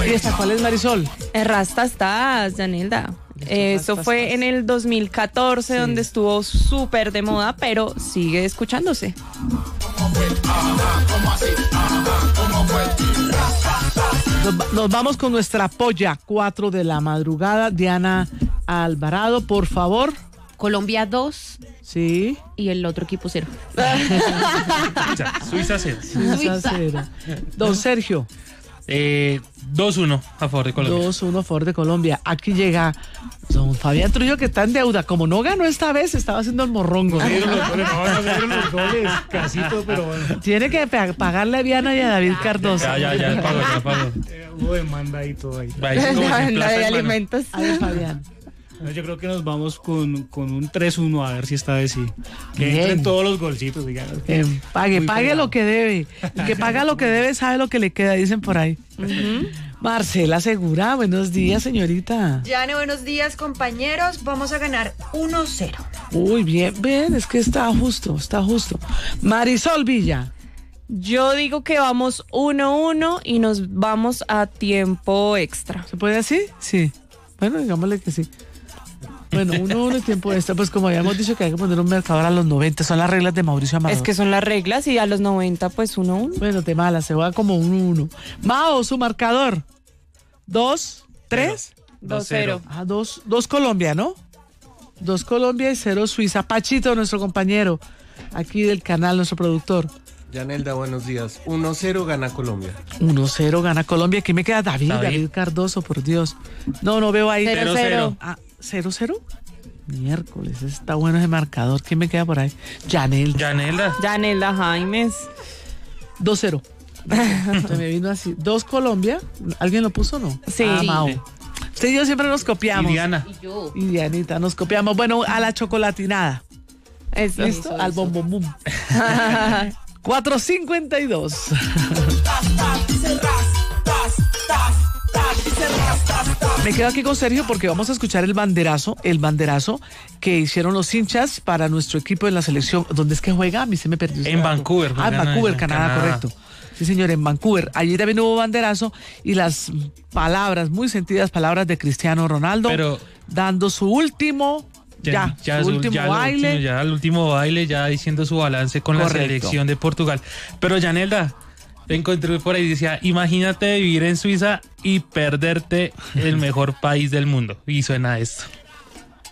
¿Y esta cuál es, Marisol? Rasta estás, Yanelda. Eso fue en el 2014, sí, donde estuvo súper de moda, pero sigue escuchándose. Nos vamos con nuestra polla, 4 de la madrugada. Diana Alvarado, por favor. Colombia 2. Sí. Y el otro equipo 0. Suiza 0. Suiza 0. Don Sergio. 2-1 a favor de Colombia. 2-1 a favor de Colombia. Aquí llega don Fabián Trujillo, que está en deuda. Como no ganó esta vez, estaba haciendo el morrongo. No se dieron los goles, casito, pero bueno. Tiene que pagarle a Diana y a David Cardoso. Ya pago. Hubo demanda y todo ahí. La de alimentos. A ver, Fabián. Yo creo que nos vamos con un 3-1, a ver si esta vez sí. Que Bien. entren todos los golcitos. Digamos. Pague lo que debe. El que paga lo que debe sabe lo que le queda, dicen por ahí. Marcela Segura, buenos días, señorita. Yane, buenos días, compañeros. Vamos a ganar 1-0. Uy, bien, es que está justo. Marisol Villa. Yo digo que vamos 1-1 y nos vamos a tiempo extra. ¿Se puede así? Sí. Bueno, digámosle que sí. Bueno, 1-1 y tiempo extra, pues como habíamos dicho que hay que poner un marcador a los 90, son las reglas de Mauricio Amador. Es que son las reglas y a los 90 pues 1-1. Bueno, te mala, se va como 1-1. Mao, su marcador. 2, 3. 2-0. 2 Colombia, ¿no? 2 Colombia y 0 Suiza. Pachito, nuestro compañero, aquí del canal, nuestro productor. Yanelda, buenos días. 1-0 gana Colombia. 1-0 gana Colombia. Aquí me queda David Cardoso, por Dios. No veo ahí. 0-0. 0-0. Miércoles, está bueno ese marcador. ¿Quién me queda por ahí? Yanelda Jaimes. 2-0. Se me vino así. 2 Colombia. ¿Alguien lo puso o no? Sí. Mao. Usted y yo siempre nos copiamos. Y Diana. Y Dianita, nos copiamos. Bueno, a la chocolatinada. Eso. ¿Listo? Al bom bom bum. 4:52. Me quedo aquí con Sergio porque vamos a escuchar el banderazo que hicieron los hinchas para nuestro equipo en la selección. ¿Dónde es que juega? A mí se me perdió. En Vancouver. En Vancouver, Canadá, correcto. Sí, señor, en Vancouver. Allí también hubo banderazo y las palabras, muy sentidas palabras de Cristiano Ronaldo, dando su último... el último baile, ya diciendo su balance con la selección de Portugal. Pero Yanelda, te encontré por ahí y decía, imagínate vivir en Suiza y perderte el mejor país del mundo. Y suena esto.